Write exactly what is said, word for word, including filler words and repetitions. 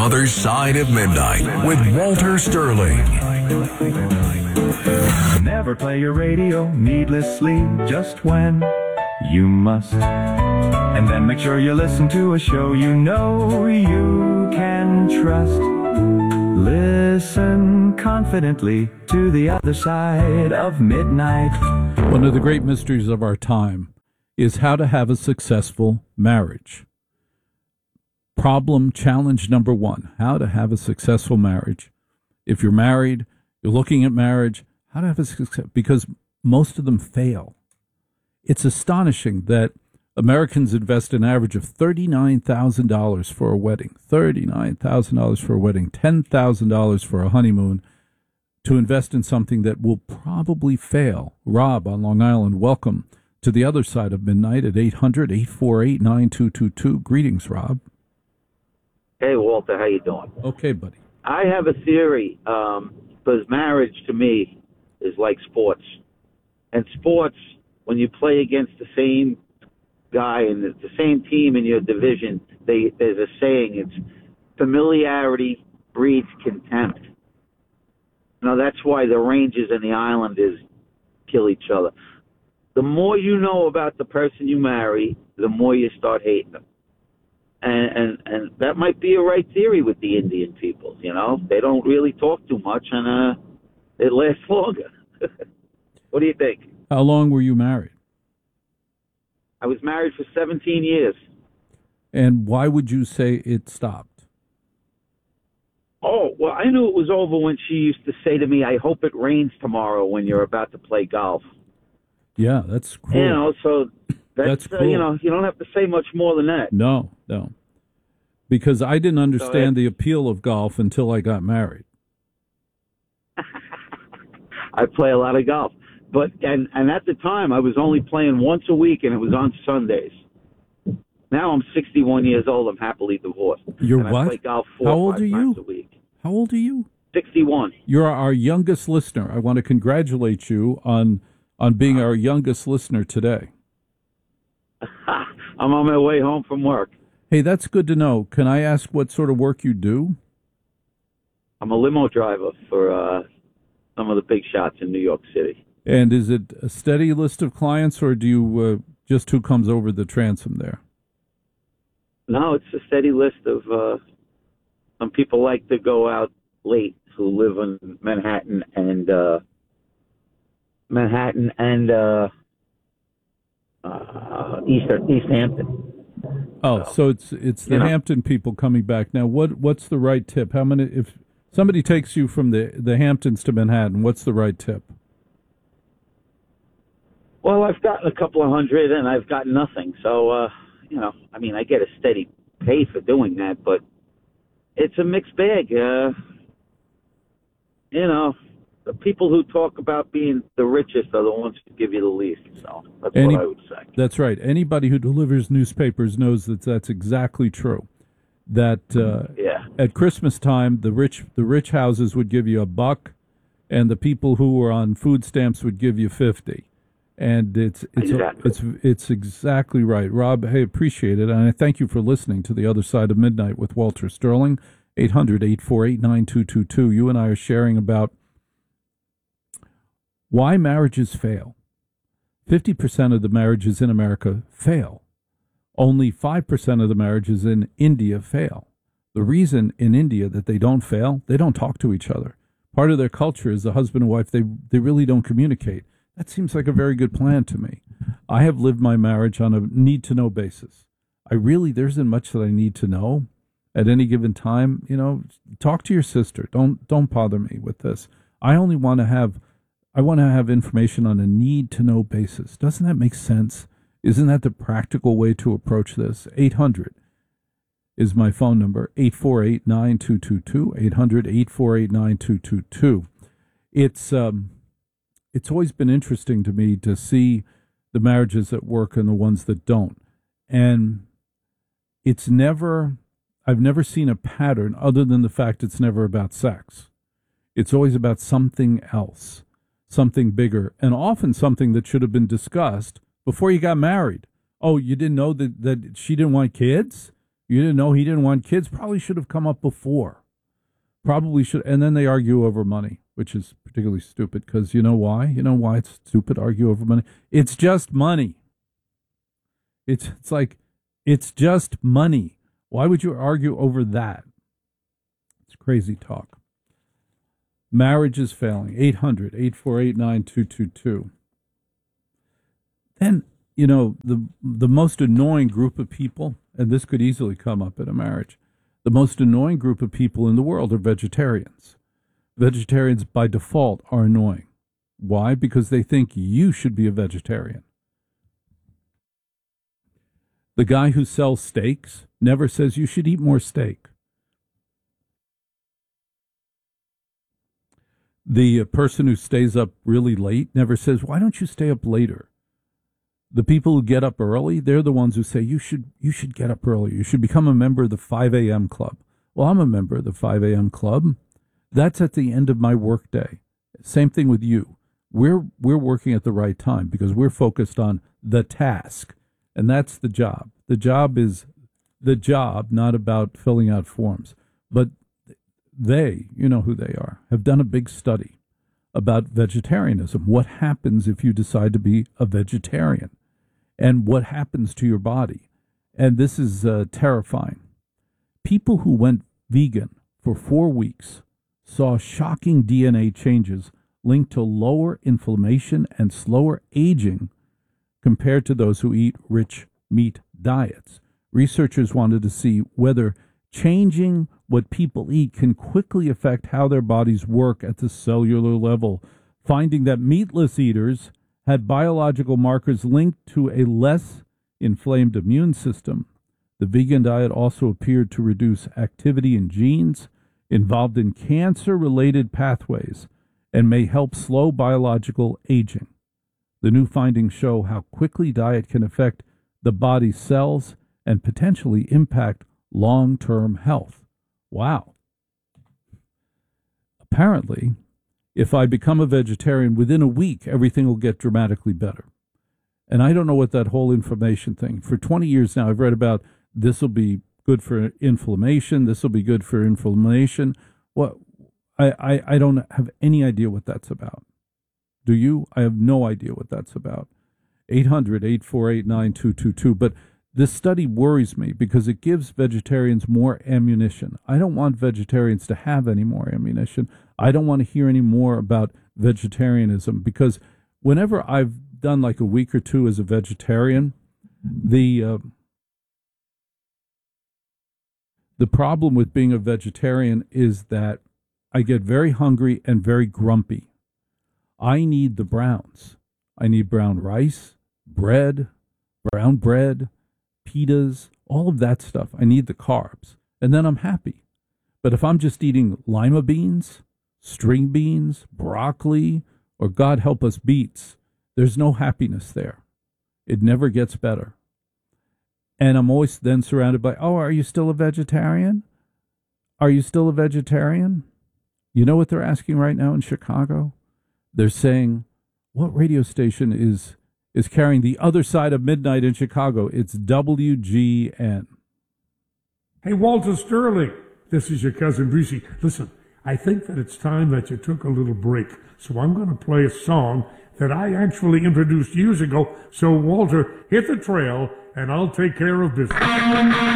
Other Side of Midnight with Walter Sterling. Never play your radio needlessly, just when you must. And then make sure you listen to a show you know you can trust. Listen confidently to The Other Side of Midnight. One of the great mysteries of our time is how to have a successful marriage. Problem, challenge number one, how to have a successful marriage. If you're married, you're looking at marriage, how to have a success, because most of them fail. It's astonishing that Americans invest an average of thirty-nine thousand dollars for a wedding, thirty-nine thousand dollars for a wedding, ten thousand dollars for a honeymoon, to invest in something that will probably fail. Rob on Long Island, welcome to The Other Side of Midnight at eight hundred, eight four eight, nine two two two. Greetings, Rob. Hey, Walter, how you doing? Okay, buddy. I have a theory, um, because marriage to me is like sports. And sports, when you play against the same guy and the, the same team in your division, they, there's a saying, it's familiarity breeds contempt. Now, that's why the Rangers and the Islanders kill each other. The more you know about the person you marry, the more you start hating them. And, and and that might be a right theory with the Indian people, you know? They don't really talk too much, and uh, it lasts longer. What do you think? How long were you married? I was married for seventeen years. And why would you say it stopped? Oh, well, I knew it was over when she used to say to me, I hope it rains tomorrow when you're about to play golf. Yeah, that's cool. You know, so that's, That's uh, cool. you know, you don't have to say much more than that. No, no. Because I didn't understand So the appeal of golf until I got married. I play a lot of golf. But and, and at the time, I was only playing once a week, and it was on Sundays. Now I'm sixty-one years old. I'm happily divorced. You're and what? I play golf four How or old five are you? times a week. How old are you? sixty-one. You're our youngest listener. I want to congratulate you on on being our youngest listener today. I'm on my way home from work. Hey, that's good to know. Can I ask what sort of work you do? I'm a limo driver for uh, some of the big shots in New York City. And is it a steady list of clients, or do you uh, just who comes over the transom there? No, it's a steady list of uh, some people like to go out late who live in Manhattan and uh, Manhattan and uh, uh, Eastern East Hampton. Oh, So, so it's it's the you know. Hampton people coming back now. What what's the right tip? How many? If somebody takes you from the the Hamptons to Manhattan, what's the right tip? Well, I've gotten a couple of hundred and I've gotten nothing. So, uh, you know, I mean, I get a steady pay for doing that, but it's a mixed bag. Uh, you know, the people who talk about being the richest are the ones who give you the least. So that's Any- what I would say. That's right. Anybody who delivers newspapers knows that that's exactly true. That uh, Yeah. at Christmas time, the rich the rich houses would give you a buck, and the people who were on food stamps would give you fifty. And it's it's Exactly. it's it's exactly right, Rob. Hey, appreciate it, and I thank you for listening to The Other Side of Midnight with Walter Sterling. eight hundred, eight four eight, nine two two two. You and I are sharing about why marriages fail. Fifty percent of the marriages in America fail. Only five percent of the marriages in India fail. The reason in India that they don't fail, they don't talk to each other. Part of their culture is the husband and wife, they they really don't communicate. That seems like a very good plan to me. I have lived my marriage on a need-to-know basis. I really, there isn't much that I need to know at any given time. You know, talk to your sister. Don't don't bother me with this. I only want to have, I want to have information on a need-to-know basis. Doesn't that make sense? Isn't that the practical way to approach this? eight hundred is my phone number, eight four eight, nine two two two, eight hundred, eight four eight, nine two two two. It's, um, it's always been interesting to me to see the marriages that work and the ones that don't. And it's never, I've never seen a pattern other than the fact it's never about sex. It's always about something else, something bigger, and often something that should have been discussed before you got married. Oh, you didn't know that, that she didn't want kids? You didn't know he didn't want kids? Probably should have come up before. Probably should. And then they argue over money, which is particularly stupid because you know why? You know why it's stupid to argue over money? It's just money. It's, it's like, it's just money. Why would you argue over that? It's crazy talk. Marriage is failing. eight hundred, eight four eight, nine two two two. Then, you know, the the most annoying group of people, and this could easily come up in a marriage, the most annoying group of people in the world are vegetarians. Vegetarians by default are annoying. Why? Because they think you should be a vegetarian. The guy who sells steaks never says you should eat more steak. The person who stays up really late never says, why don't you stay up later? The people who get up early, they're the ones who say, you should you should get up early. You should become a member of the five a.m. club. Well, I'm a member of the five a.m. club. That's at the end of my workday. Same thing with you. We're we're working at the right time because we're focused on the task, and that's the job. The job is the job, not about filling out forms. But they, you know who they are, have done a big study about vegetarianism. What happens if you decide to be a vegetarian? And what happens to your body? And this is uh, terrifying. People who went vegan for four weeks saw shocking D N A changes linked to lower inflammation and slower aging compared to those who eat rich meat diets. Researchers wanted to see whether changing what people eat can quickly affect how their bodies work at the cellular level, finding that meatless eaters had biological markers linked to a less inflamed immune system. The vegan diet also appeared to reduce activity in genes involved in cancer-related pathways and may help slow biological aging. The new findings show how quickly diet can affect the body's cells and potentially impact long-term health. Wow. Apparently, if I become a vegetarian, within a week, everything will get dramatically better. And I don't know what that whole inflammation thing. For twenty years now, I've read about this will be good for inflammation, this will be good for inflammation. Well, I, I, I don't have any idea what that's about. Do you? I have no idea what that's about. eight hundred, eight four eight, nine two two two. But this study worries me because it gives vegetarians more ammunition. I don't want vegetarians to have any more ammunition. I don't want to hear any more about vegetarianism because whenever I've done like a week or two as a vegetarian, the uh, the problem with being a vegetarian is that I get very hungry and very grumpy. I need the browns. I need brown rice, bread, brown bread, pitas, all of that stuff. I need the carbs, and then I'm happy. But if I'm just eating lima beans, string beans, broccoli, or God help us, beets, there's no happiness there. It never gets better. And I'm always then surrounded by, oh, are you still a vegetarian? Are you still a vegetarian? You know what they're asking right now in Chicago? They're saying, what radio station is is carrying the other side of midnight in Chicago? It's W G N. Hey, Walter Sterling, this is your cousin Brucey. Listen, I think that it's time that you took a little break. So I'm going to play a song that I actually introduced years ago. So, Walter, hit the trail, and I'll take care of business.